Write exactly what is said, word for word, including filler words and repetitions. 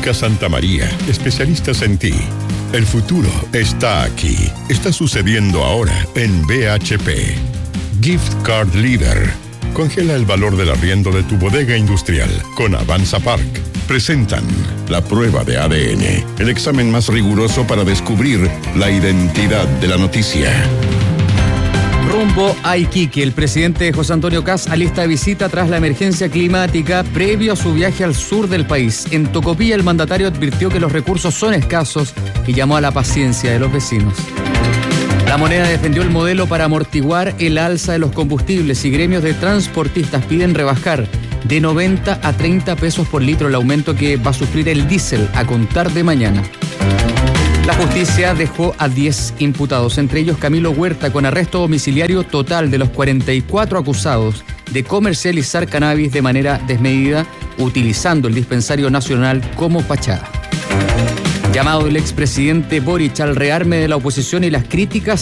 Clínica Santa María, especialistas en ti. El futuro está aquí. Está sucediendo ahora en B H P. Gift Card Leader. Congela el valor del arriendo de tu bodega industrial con Avanza Park. Presentan la prueba de A D N, el examen más riguroso para descubrir la identidad de la noticia. Rumbo a Iquique, el presidente José Antonio Kast alista visita tras la emergencia climática previo a su viaje al sur del país. En Tocopilla, el mandatario advirtió que los recursos son escasos y llamó a la paciencia de los vecinos. La Moneda defendió el modelo para amortiguar el alza de los combustibles y gremios de transportistas piden rebajar de noventa a treinta pesos por litro el aumento que va a sufrir el diésel a contar de mañana. La justicia dejó a diez imputados, entre ellos Camilo Huerta, con arresto domiciliario total de los cuarenta y cuatro acusados de comercializar cannabis de manera desmedida, utilizando el dispensario nacional como fachada. Llamado del expresidente Boric al rearme de la oposición y las críticas